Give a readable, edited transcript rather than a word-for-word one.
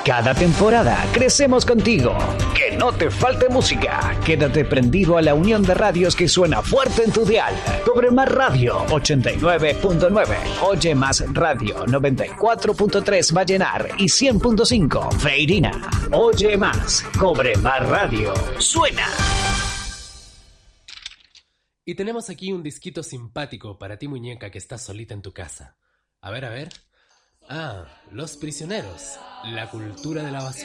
Cada temporada crecemos contigo. Que no te falte música. Quédate prendido a la unión de radios que suena fuerte en tu dial. Cobre Más Radio 89.9. Oye Más Radio 94.3 Vallenar y 100.5 Feirina. Oye Más. Cobre Más Radio. Suena. Y tenemos aquí un disquito simpático para ti, muñeca, que estás solita en tu casa. A ver. Ah, Los Prisioneros, la cultura de la basura.